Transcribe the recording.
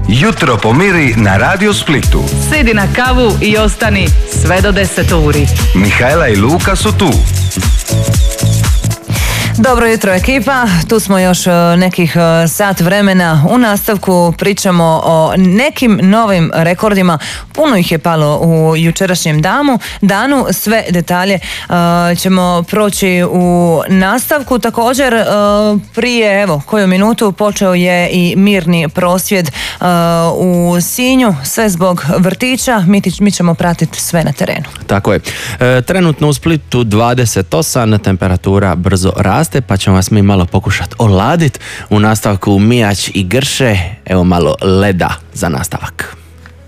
Jutro pomiri na Radio Splitu. Sidi na kavu i ostani sve do 10 uri. Mihajla i Luka su tu. Dobro jutro ekipa, tu smo još nekih sat vremena. U nastavku pričamo o nekim novim rekordima. Puno ih je palo u jučerašnjem danu. Sve detalje ćemo proći u nastavku. Također prije koju minutu počeo je i mirni prosvjed u Sinju. Sve zbog vrtića. Mi ćemo pratiti sve na terenu. Tako je. Trenutno u Splitu 28, temperatura brzo raste, pa ćemo vas mi malo pokušati oladiti. U nastavku Mijač i Grše, evo malo leda za nastavak.